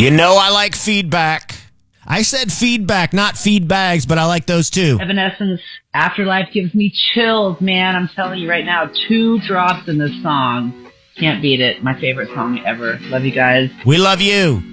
You know I like feedback. I said feedback, not feed bags, but I like those too. Evanescence, Afterlife gives me chills, man. I'm telling you right now, 2 drops in this song. Can't beat it. My favorite song ever. Love you guys. We love you.